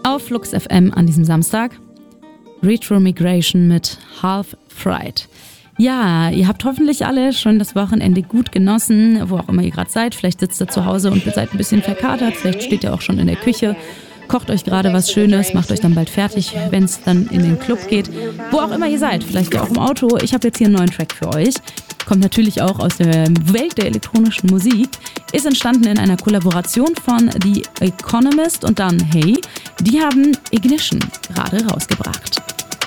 Auf Flux FM an diesem Samstag Retro Migration mit Half Fried. Ja, ihr habt hoffentlich alle schon das Wochenende gut genossen, wo auch immer ihr gerade seid. Vielleicht sitzt ihr zu Hause und seid ein bisschen verkatert, vielleicht steht ihr auch schon in der Küche, kocht euch gerade was Schönes, macht euch dann bald fertig, wenn es dann in den Club geht. Wo auch immer ihr seid, vielleicht ja auch im Auto. Ich habe jetzt hier einen neuen Track für euch. Kommt natürlich auch aus der Welt der elektronischen Musik. Ist entstanden in einer Kollaboration von The Economist und dann Hey. Die haben Ignition gerade rausgebracht.